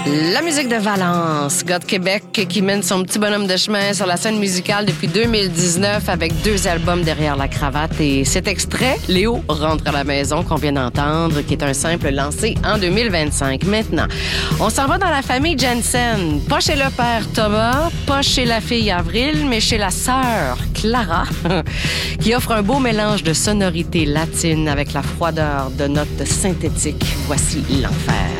La musique de Valence, gars de Québec qui mène son petit bonhomme de chemin sur la scène musicale depuis 2019 avec 2 albums derrière la cravate. Et cet extrait, Léo rentre à la maison, qu'on vient d'entendre, qui est un simple lancé en 2025. Maintenant, on s'en va dans la famille Jensen. Pas chez le père Thomas, pas chez la fille Avril, mais chez la sœur Clara, qui offre un beau mélange de sonorités latines avec la froideur de notes synthétiques. Voici l'enfer.